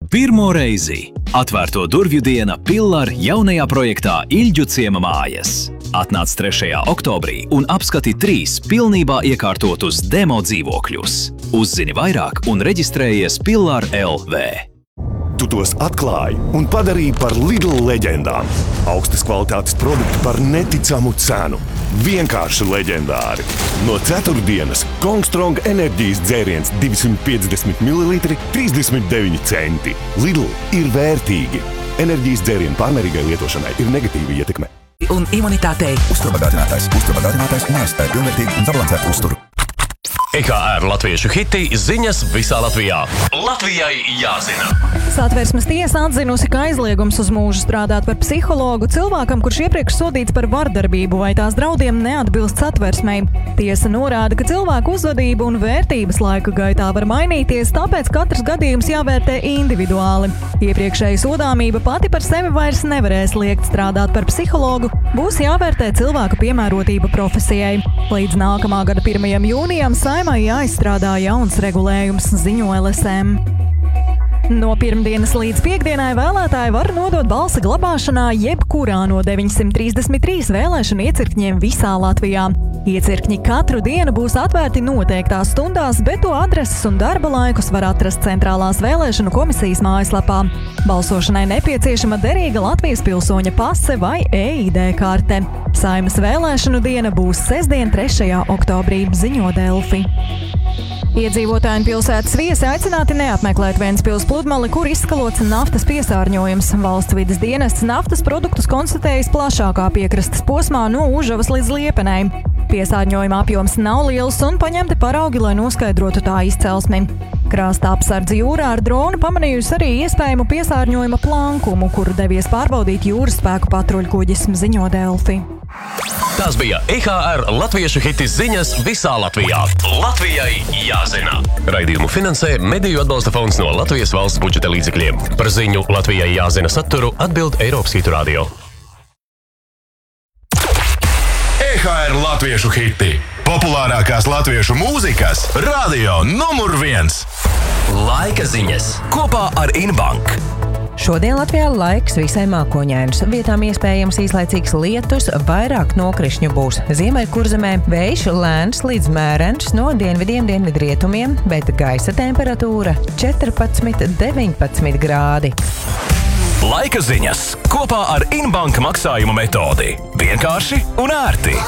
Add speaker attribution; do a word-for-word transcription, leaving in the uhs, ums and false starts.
Speaker 1: Pirmo reizi atvērto durvju diena Pillar jaunajā projektā Ilģu ciema mājas. Atnāc trešajā oktobrī un apskati trīs pilnībā iekārtotus demo dzīvokļus. Uzzini vairāk un reģistrējies Pillar L V.
Speaker 2: Tu tos atklāji un padarīji par Lidl leģendām. Augstas kvalitātes produkti par neticamu cenu. Vienkārši leģendāri. No ceturtdienas Kongstrong enerģijas dzēriens divsimt piecdesmit mililitri trīsdesmit deviņi centi. Lidl ir vērtīgi. Enerģijas dzērienu pārmērīgai lietošanai ir negatīva ietekme.
Speaker 3: Un imunitātei.
Speaker 4: Uzturbagātinātais, uzturbagātinātais un aizstāja pilnvērtīgu un sabalansētu uzturu.
Speaker 5: E K R latviešu hiti ziņas visā Latvijā. Latvijai jāzina.
Speaker 6: Satversmes tiesa atzinusi, ka aizliegums uz mūžu strādāt par psihologu cilvēkam, kurš iepriekš sodīts par vardarbību vai tās draudiem, neatbilst satversmei. Tiesa norāda, ka cilvēku uzvedība un vērtības laika gaitā var mainīties, tāpēc katrs gadījums jāvērtē individuāli. Iepriekšēja sodāmība pati par sevi vairs nevarēs liekt strādāt par psihologu, būs jāvērtē cilvēka piemērotība profesijai. Līdz nākamā gada pirmajam jūnijam Saimai jāizstrādā jauns regulējums, ziņo L S M. No pirmdienas līdz piekdienai vēlētāji var nodot balsi glabāšanā jebkurā no deviņsimt trīsdesmit trīs vēlēšanu iecirkņiem visā Latvijā. Iecirkņi katru dienu būs atvērti noteiktās stundās, bet to adreses un darba laikus var atrast Centrālās vēlēšanu komisijas mājaslapā. Balsošanai nepieciešama derīga Latvijas pilsoņa pase vai E I D karte. Saeimas vēlēšanu diena būs sestdien, trešajā oktobrī, ziņo Delfi. Iedzīvotāji un pilsētas viesi aicināti neapmeklēt Ventspils pludmali, kur izskalots naftas piesārņojums. Valsts vides dienests naftas produktus konstatējis plašākā piekrastes posmā no Užavas līdz Liepenei. Piesārņojuma apjoms nav liels un paņemti paraugi, lai noskaidrotu tā izcelsmi. Krasta apsardze jūrā ar dronu pamanījusi arī iespējamu piesārņojuma plankumu, kuru devies pārbaudīt jūras spēku patruļkuģis, ziņo Delfi.
Speaker 5: Tas bija E K R latviešu hiti ziņas visā Latvijā. Latvijai jāzina. Raidījumu finansē Mediju atbalsta fonds no Latvijas valsts budžeta līdzekļiem. Par ziņu Latvijai jāzina saturu atbild Eiropas Hitu radio.
Speaker 7: E K R latviešu hiti. Populārākās latviešu mūzikas radio numur viens.
Speaker 5: Laika ziņas kopā ar Inbank.
Speaker 3: Šodien Latvijā laiks visai mākoņains. Vietām iespējams īslaicīgs lietus, vairāk nokrišņu būs. Ziemeļkurzemē vējš lēns līdz mērens no dienvidiem dienvidrietumiem, bet gaisa temperatūra četrpadsmit deviņpadsmit grādi.
Speaker 5: Laika ziņas kopā ar Inbank maksājumu metodi. Vienkārši un ērti.